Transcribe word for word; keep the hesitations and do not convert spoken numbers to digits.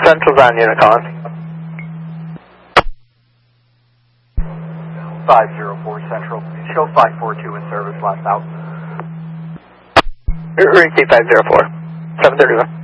Central's on unit calling. five zero four Central. Show five four two in service, last out. Ricky five zero four. seven thirty-one.